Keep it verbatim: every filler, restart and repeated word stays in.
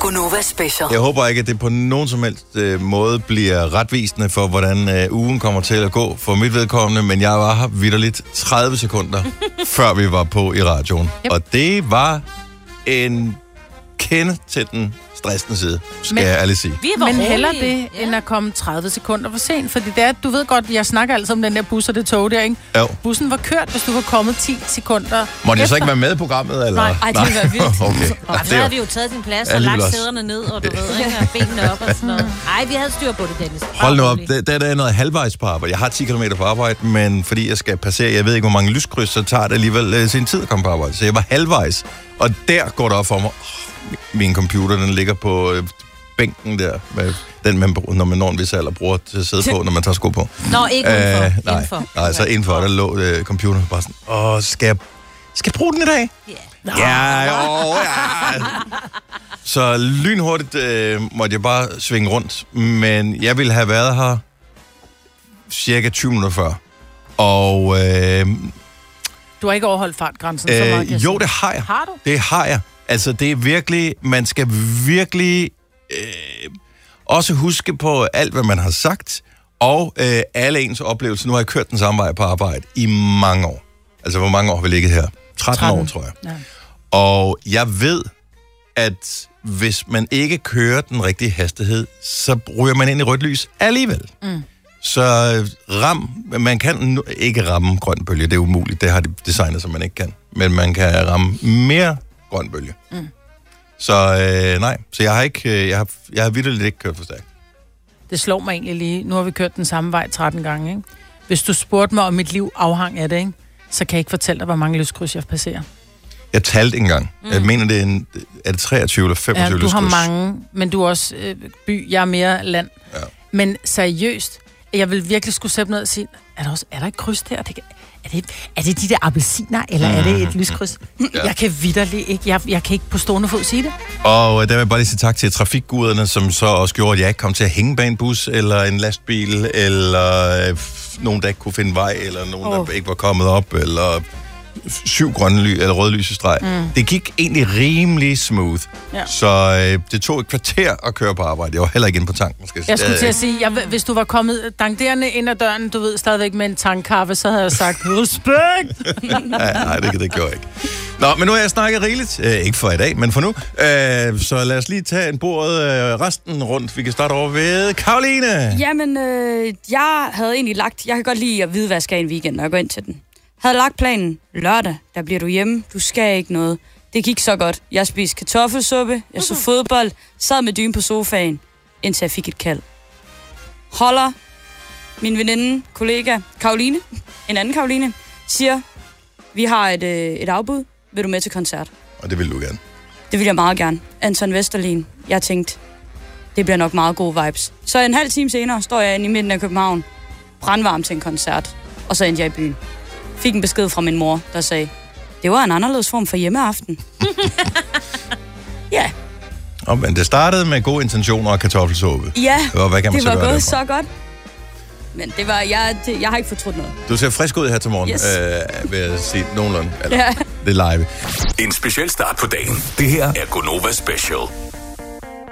Gonova Special. Jeg håber ikke, at det på nogen som helst øh, måde bliver retvisende for, hvordan øh, ugen kommer til at gå for mit vedkommende, men jeg var her vitterligt tredive sekunder, før vi var på i radioen. Yep. Og det var en kende til den stressende side, skal men, jeg ærligt sige. Men heller det, ja. end at komme tredive sekunder for sent. Fordi det er, du ved godt, jeg snakker altid om den der bus og det tog der, ikke? Jo. Bussen var kørt, hvis du var kommet ti sekunder. Måtte jeg så ikke være med i programmet, eller? Nej, Ej, det ville være vildt. Okay. Og så havde vi jo taget din plads og lagt sæderne ned, og du ved, ikke? Og benene op og sådan noget. Ej, vi havde styr på det, Dennis. Hold nu op, det, det er noget halvvejs på arbejde. Jeg har ti kilometer på arbejde, men fordi jeg skal passere, jeg ved ikke, hvor mange lyskryds, så tager det alligevel øh, sin tid at komme på arbejde. Så jeg var halvvejs, og der går det op for mig. Oh, min computer, den ligger på øh, bænken der, med den, man, når man når en vis alder bruger til at sidde på, når man tager sko på. Nå, ikke udenfor. Øh, nej, indenfor. nej, så indenfor, der lå øh, computeren bare sådan, åh, skal jeg, skal jeg bruge den i dag? Yeah. Ja, jo, ja. Så lynhurtigt øh, måtte jeg bare svinge rundt, men jeg ville have været her cirka tyve minutter før. Og øh, du har ikke overholdt fartgrænsen øh, så meget. Jo, det har jeg. Har du? Det har jeg. Altså, det er virkelig, man skal virkelig øh, også huske på alt, hvad man har sagt, og øh, alle ens oplevelser. Nu har jeg kørt den samme vej på arbejde i mange år. Altså, hvor mange år har vi ligget her? tretten, tretten år, tror jeg. Ja. Og jeg ved, at hvis man ikke kører den rigtige hastighed, så ryger man ind i rødt lys alligevel. Mm. Så ram, man kan ikke ramme grøn bølge, det er umuligt, det har de designet, som man ikke kan. Men man kan ramme mere grøn bølge. Mm. Så øh, nej, så jeg har ikke, jeg har, jeg har vitterligt ikke kørt for stærkt. Det slår mig egentlig lige, nu har vi kørt den samme vej tretten gange, ikke? Hvis du spurgte mig, om mit liv afhang af det, ikke? Så kan jeg ikke fortælle dig, hvor mange lyskryds jeg passerer. Jeg talte ikke engang. Mm. Jeg mener, det er, en, er det treogtyve eller femogtyve lyskryds? Ja, du har mange, men du er også øh, by, jeg er mere land. Ja. Men seriøst, jeg vil virkelig skulle sætte ned og sige, er der, også, er der et kryds der? Det, er, det, er det de der appelsiner, eller mm. er det et lyskryds? Ja. Jeg kan vitterligt ikke, jeg, jeg kan ikke på stående fod sige det. Og der vil jeg bare lige sige tak til trafikguderne, som så også gjorde, at jeg ikke kom til at hænge bag en bus, eller en lastbil, eller øh, nogen, der ikke kunne finde vej, eller nogen, oh. der ikke var kommet op, eller syv grønne ly, eller røde lysestræk. Mm. Det gik egentlig rimelig smooth. Ja. Så øh, det tog et kvarter at køre på arbejde. Jeg var heller ikke inde på tanken. Skal jeg, jeg skulle til at sige, jeg, hvis du var kommet dankderende ind ad døren, du ved, stadigvæk med en tankkaffe, så havde jeg sagt, respekt! nej, nej, det, det gjorde jeg ikke. Nå, men nu har jeg snakket rigeligt. Øh, ikke for i dag, men for nu. Øh, så lad os lige tage en bordet øh, resten rundt. Vi kan starte over ved Karoline. Jamen, øh, jeg havde egentlig lagt... Jeg kan godt lide at vide, hvad jeg skal i en weekend, når jeg går ind til den. Havde lagt planen. Lørdag, der bliver du hjemme. Du skal ikke noget. Det gik så godt. Jeg spiste kartoffelsuppe, jeg så fodbold, sad med dyne på sofaen, indtil jeg fik et kald. Holder min veninde, kollega, Karoline, en anden Karoline, siger, vi har et, øh, et afbud. Vil du med til koncert? Og det vil du gerne. Det vil jeg meget gerne. Anton Vesterlin. Jeg tænkte, det bliver nok meget gode vibes. Så en halv time senere står jeg inde i midten af København, brandvarm til en koncert, og så endte jeg i byen. Fik en besked fra min mor, der sagde, det var en anderledes form for hjemmeaften. Ja. Og, men det startede med gode intentioner og kartoffelsuppe. Ja, og hvad kan man det så var gået derfra? så godt. Men det var, jeg, det, jeg har ikke fortrudt noget. Du ser frisk ud her til morgen, yes. øh, vil jeg sige nogenlunde. Eller, ja. Det er live. En speciel start på dagen. Det her er Gonova Special.